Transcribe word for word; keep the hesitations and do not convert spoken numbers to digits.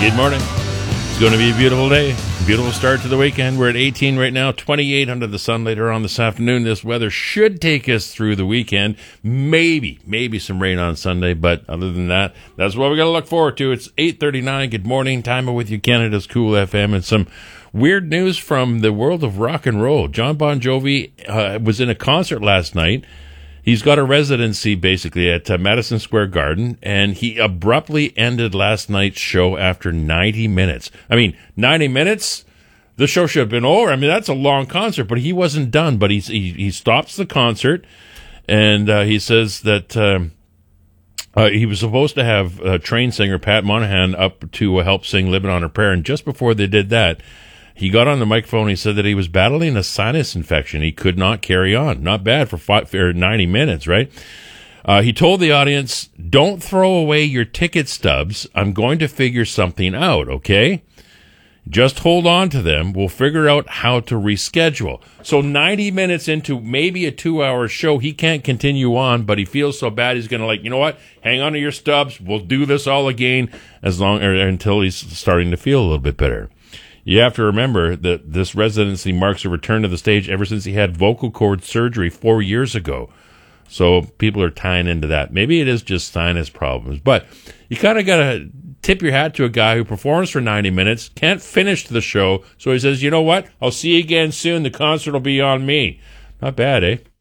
Good morning. It's going to be a beautiful day. Beautiful start to the weekend. We're at eighteen right now, twenty-eight under the sun later on this afternoon. This weather should take us through the weekend. Maybe, maybe some rain on Sunday, but other than that, that's what we got to look forward to. It's eight thirty-nine. Good morning. Time with you, Canada's Cool F M, and some weird news from the world of rock and roll. John Bon Jovi uh, was in a concert last night. He's got a residency, basically, at uh, Madison Square Garden, and he abruptly ended last night's show after ninety minutes. I mean, ninety minutes? The show should have been over. I mean, that's a long concert, but he wasn't done. But he's, he he stops the concert, and uh, he says that um, uh, he was supposed to have uh, trained singer Pat Monahan up to uh, help sing Living on a Prayer, and just before they did that, he got on the microphone. He said that he was battling a sinus infection. He could not carry on. Not bad for five, or ninety minutes, right? Uh, he told the audience, "Don't throw away your ticket stubs. I'm going to figure something out, okay? Just hold on to them. We'll figure out how to reschedule." So ninety minutes into maybe a two-hour show, he can't continue on, but he feels so bad he's going to, like, you know what? Hang on to your stubs. We'll do this all again as long or until he's starting to feel a little bit better. You have to remember that this residency marks a return to the stage ever since he had vocal cord surgery four years ago. So people are tying into that. Maybe it is just sinus problems. But you kind of got to tip your hat to a guy who performs for ninety minutes, can't finish the show, so he says, you know what? I'll see you again soon. The concert will be on me. Not bad, eh?